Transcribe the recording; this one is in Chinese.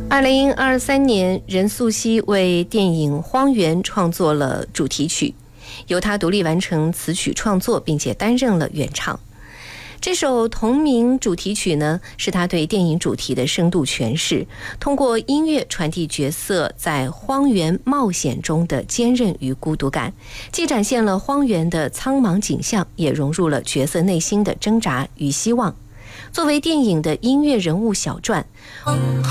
2023年，任素汐为电影《荒原》创作了主题曲，由她独立完成词曲创作，并且担任了原唱。这首同名主题曲呢，是她对电影主题的深度诠释，通过音乐传递角色在荒原冒险中的坚韧与孤独感，既展现了荒原的苍茫景象，也融入了角色内心的挣扎与希望。作为电影的音乐人物小传，